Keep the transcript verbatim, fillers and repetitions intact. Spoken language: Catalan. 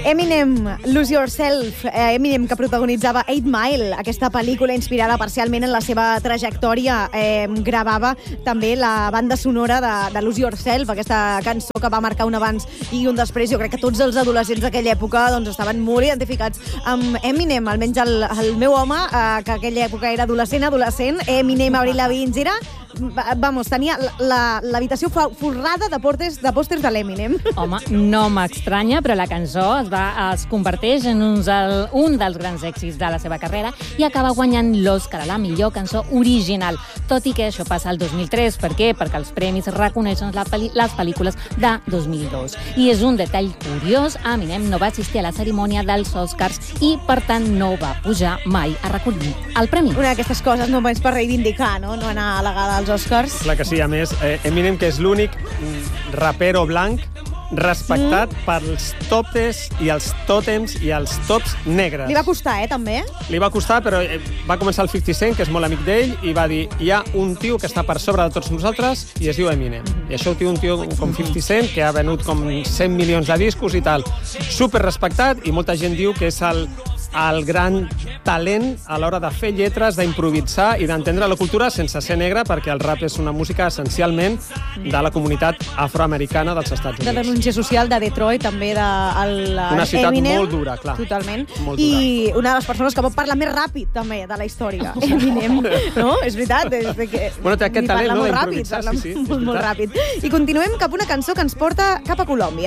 Eminem, Lose Yourself, eh, Eminem que protagonitzava eight mile, aquesta pel·lícula inspirada parcialment en la seva trajectòria, eh, gravava també la banda sonora de, de Lose Yourself, aquesta cançó que va marcar un abans i un després. Jo crec que tots els adolescents d'aquella època doncs, estaven molt identificats amb Eminem, almenys el, el meu home, eh, que aquella època era adolescent, adolescent, Eminem, Avril Lavigne, era... Vamos, tenia l'habitació forrada de pòsters de, pòsters de l'Eminem. Home, no m'estranya, però la cançó es, va, es converteix en un, un dels grans èxits de la seva carrera i acaba guanyant l'Oscar a la millor cançó original. Tot i que això passa el dos mil tres. Per què? Perquè els premis reconeixen la pel·li, les pel·lícules de dos mil dos. I és un detall curiós, Eminem no va assistir a la cerimònia dels Oscars i, per tant, no va pujar mai a recollir el premi. Una d'aquestes coses només per reivindicar, no? No anar a la gala dels Oscars. Clar que sí, a més, eh, Eminem, que és l'únic rapero blanc respectat mm. pels topes i els tòtems i els tops negres. Li va costar, eh, també? Li va costar, però va començar el fifty cent, que és molt amic d'ell, i va dir, hi ha un tio que està per sobre de tots nosaltres i es diu Eminem. I això ho té un tio com fifty cent, que ha venut com cent milions de discos i tal. Super respectat, i molta gent diu que és el el gran talent a l'hora de fer lletres, d'improvisar i d'entendre la cultura sense ser negre, perquè el rap és una música essencialment de la comunitat afroamericana dels Estats Units. De denúncia social de Detroit, també de el, una ciutat Eminem, molt dura, clar. Totalment. Molt I dura. una de les persones que pot parlar més ràpid, també, de la història. Eminem, no? És veritat. És que bueno, té aquest talent, no?, d'improvisar. Ràpid, sí, sí, molt, molt ràpid. I continuem cap a una cançó que ens porta cap a Colòmbia.